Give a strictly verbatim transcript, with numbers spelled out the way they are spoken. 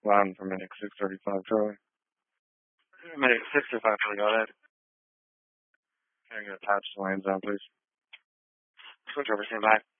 Line for Medic six thirty-five, Charlie. Medic six thirty-five, Charlie, go ahead. Can I get attached to the lane zone, please? Switch over, stand by.